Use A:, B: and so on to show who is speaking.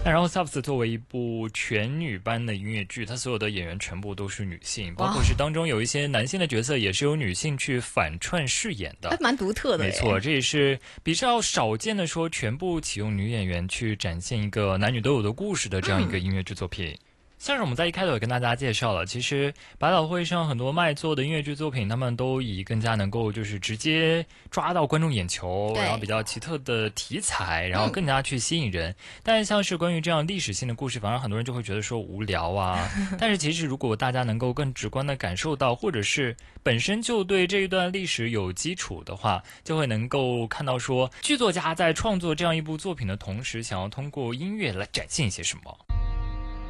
A: 那然后 Subs 作为一部全女班的音乐剧，它所有的演员全部都是女性，包括是当中有一些男性的角色也是由女性去反串饰演的，
B: 还蛮独特的。
A: 没错，这也是比较少见的说全部启用女演员去展现一个男女都有的故事的这样一个音乐剧作品。像是我们在一开头也跟大家介绍了，其实百老汇上很多卖座的音乐剧作品，他们都以更加能够就是直接抓到观众眼球，然后比较奇特的题材，然后更加去吸引人。但是像是关于这样历史性的故事，反而很多人就会觉得说无聊啊。但是其实如果大家能够更直观的感受到，或者是本身就对这一段历史有基础的话，就会能够看到说剧作家在创作这样一部作品的同时，想要通过音乐来展现一些什么。